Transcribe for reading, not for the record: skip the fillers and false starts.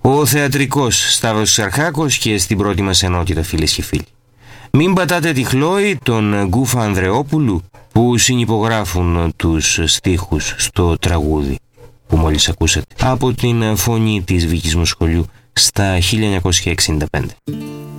Ο θεατρικός Σταύρος Ξαρχάκος και στην πρώτη μας ενότητα, φίλες και φίλοι. Μην πατάτε τη Χλόη, τον Γκούφα Ανδρεόπουλου, που συνυπογράφουν τους στίχους στο τραγούδι που μόλις ακούσατε από την φωνή της Βίκης Μοσχολιού στα 1965.